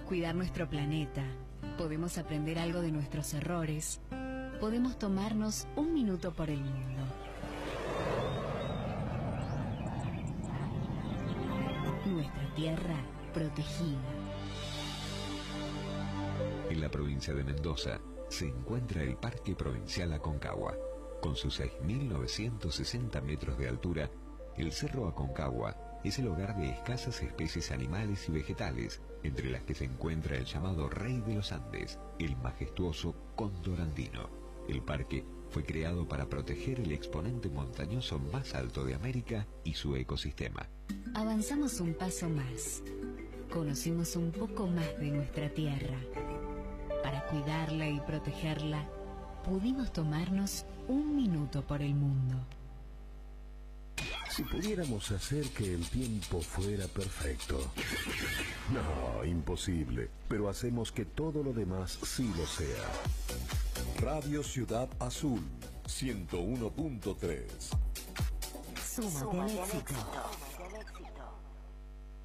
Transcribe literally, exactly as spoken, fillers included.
cuidar nuestro planeta, podemos aprender algo de nuestros errores, podemos tomarnos un minuto por el mundo. Nuestra tierra protegida. En la provincia de Mendoza se encuentra el Parque Provincial Aconcagua. Con sus seis mil novecientos sesenta metros de altura, el Cerro Aconcagua es el hogar de escasas especies animales y vegetales, entre las que se encuentra el llamado Rey de los Andes, el majestuoso cóndor andino. El parque fue creado para proteger el exponente montañoso más alto de América y su ecosistema. Avanzamos un paso más. Conocimos un poco más de nuestra tierra. Para cuidarla y protegerla, pudimos tomarnos un minuto por el mundo. Si pudiéramos hacer que el tiempo fuera perfecto. No, imposible. Pero hacemos que todo lo demás sí lo sea. Radio Ciudad Azul, ciento uno punto tres. Súmate al éxito.